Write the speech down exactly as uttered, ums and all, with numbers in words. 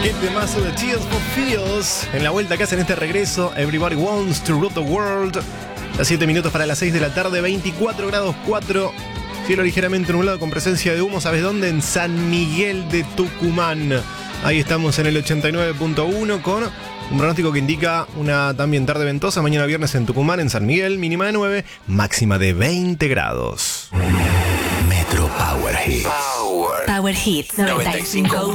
Qué temazo de Tears for Fears. En la vuelta que hacen este regreso, Everybody Wants to Rule the World. A siete minutos para las seis de la tarde, veinticuatro grados cuatro. Cielo ligeramente nublado con presencia de humo. ¿Sabes dónde? En San Miguel de Tucumán. Ahí estamos en el ochenta y nueve punto uno con un pronóstico que indica una también tarde ventosa. Mañana viernes en Tucumán, en San Miguel, mínima de nueve, máxima de veinte grados. Metro Power Hits. Power Hits noventa y cinco.